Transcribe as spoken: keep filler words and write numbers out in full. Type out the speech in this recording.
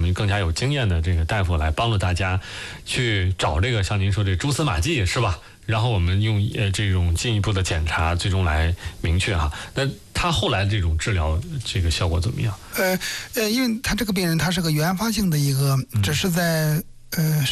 于更加有经验的这个大夫来帮助大家去找这个像您说这蛛丝马迹，是吧？然后我们用呃这种进一步的检查，最终来明确哈。那他后来这种治疗这个效果怎么样？ 呃呃，因为他这个病人他是个原发性的一个，只是在呃。